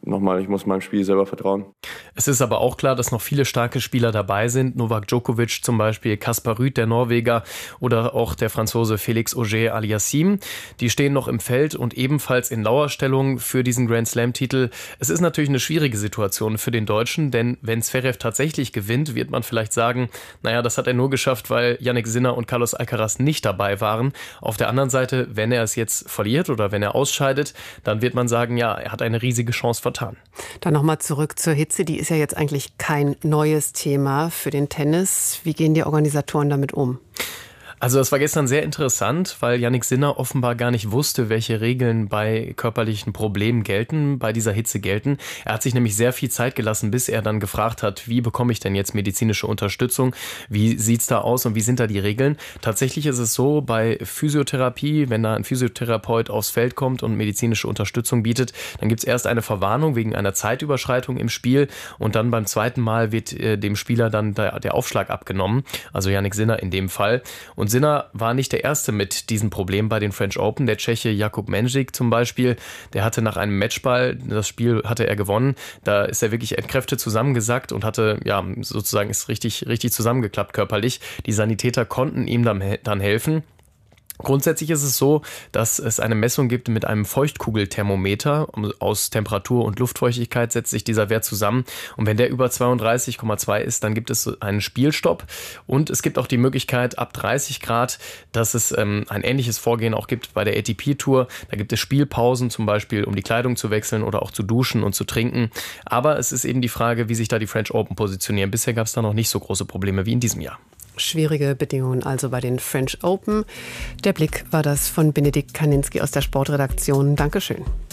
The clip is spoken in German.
nochmal, ich muss meinem Spiel selber vertrauen. Es ist aber auch klar, dass noch viele starke Spieler dabei sind. Novak Djokovic zum Beispiel, Kaspar Ruud, der Norweger, oder auch der Franzose Félix Auger-Aliassime. Die stehen noch im Feld und ebenfalls in Lauerstellung für diesen Grand-Slam-Titel. Es ist natürlich eine schwierige Situation für den Deutschen, denn wenn Zverev tatsächlich gewinnt, wird man vielleicht sagen, naja, das hat er nur geschafft, weil Jannik Sinner und Carlos Alcaraz nicht dabei waren. Auf der anderen Seite, wenn er es jetzt verliert oder wenn er ausscheidet, dann wird man sagen, ja, er hat eine riesige Chance vertan. Dann nochmal zurück zur Hitze. Die ist ja jetzt eigentlich kein neues Thema für den Tennis. Wie gehen die Organisatoren damit um? Also das war gestern sehr interessant, weil Jannik Sinner offenbar gar nicht wusste, welche Regeln bei körperlichen Problemen gelten, bei dieser Hitze gelten. Er hat sich nämlich sehr viel Zeit gelassen, bis er dann gefragt hat, wie bekomme ich denn jetzt medizinische Unterstützung? Wie sieht's da aus und wie sind da die Regeln? Tatsächlich ist es so, bei Physiotherapie, wenn da ein Physiotherapeut aufs Feld kommt und medizinische Unterstützung bietet, dann gibt's erst eine Verwarnung wegen einer Zeitüberschreitung im Spiel und dann beim zweiten Mal wird dem Spieler dann der Aufschlag abgenommen, also Jannik Sinner in dem Fall. Und Sinner war nicht der Erste mit diesem Problem bei den French Open. Der Tscheche Jakub Mensik zum Beispiel, der hatte nach einem Matchball, das Spiel hatte er gewonnen, da ist er wirklich entkräftet zusammengesackt und hatte, ja, sozusagen ist richtig zusammengeklappt körperlich. Die Sanitäter konnten ihm dann helfen. Grundsätzlich ist es so, dass es eine Messung gibt mit einem Feuchtkugelthermometer. Aus Temperatur und Luftfeuchtigkeit setzt sich dieser Wert zusammen. Und wenn der über 32,2 ist, dann gibt es einen Spielstopp. Und es gibt auch die Möglichkeit ab 30 Grad, dass es ein ähnliches Vorgehen auch gibt bei der ATP-Tour. Da gibt es Spielpausen zum Beispiel, um die Kleidung zu wechseln oder auch zu duschen und zu trinken. Aber es ist eben die Frage, wie sich da die French Open positionieren. Bisher gab es da noch nicht so große Probleme wie in diesem Jahr. Schwierige Bedingungen also bei den French Open. Der Blick war das von Benedikt Kaninski aus der Sportredaktion. Dankeschön.